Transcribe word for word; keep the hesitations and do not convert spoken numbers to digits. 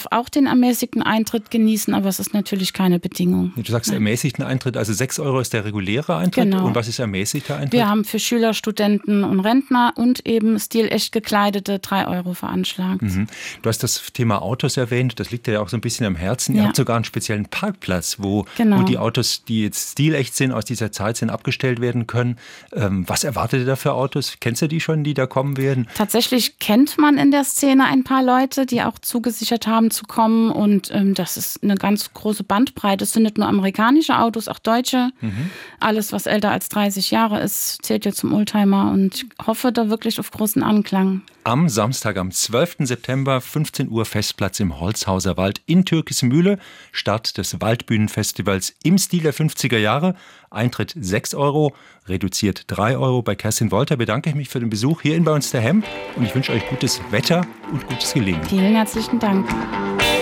auch den ermäßigten Eintritt genießen, aber es ist natürlich keine Bedingung. Du sagst ermäßigten Eintritt, also sechs Euro ist der reguläre Eintritt. Genau. Und was ist ermäßigter Eintritt? Wir haben für Schüler, Studenten und Rentner und eben stilecht gekleidete drei Euro veranschlagt. Mhm. Du hast das Thema Autos erwähnt, das liegt dir ja auch so ein bisschen am Herzen. Ja. Ihr habt sogar einen speziellen Parkplatz, wo, genau. wo die Autos, die jetzt stilecht sind, aus dieser Zeit sind, abgestellt werden können. Ähm, was erwartet ihr da für Autos? Kennst du die schon, die da kommen werden? Tatsächlich kennt man in der Szene ein paar Leute, die auch zugesichert haben zu kommen. Und ähm, das ist eine ganz große Bandbreite. Es sind nicht nur amerikanische Autos, auch deutsche. Mhm. Alles, was älter als dreißig Jahre ist, zählt ja zum Oldtimer. Und ich hoffe da wirklich auf großen Anklang. Am Samstag, am zwölften September, fünfzehn Uhr, Festplatz im Holzhauser Wald in Türkismühle. Start des Waldbühnenfestivals im Stil der fünfziger Jahre. Eintritt sechs Euro, reduziert drei Euro. Bei Kerstin Wolter bedanke ich mich für den Besuch hier in Bei uns der Hemm und ich wünsche euch gutes Wetter und gutes Gelingen. Vielen herzlichen Dank.